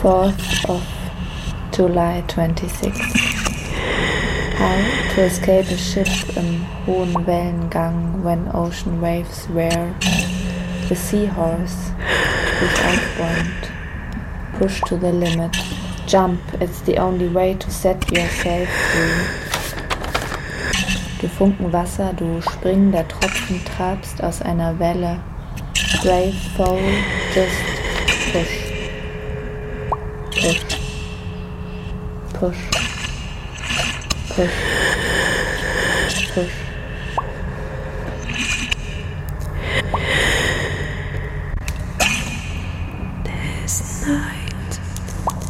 4th of July 26. How to escape a ship im hohen Wellengang when ocean waves wear the seahorse without point. Push to the limit. Jump, it's the only way to set yourself free. Du Funken Wasser, du springender Tropfen trabst aus einer Welle. Brave soul, just push. Push. Push. Push. Push.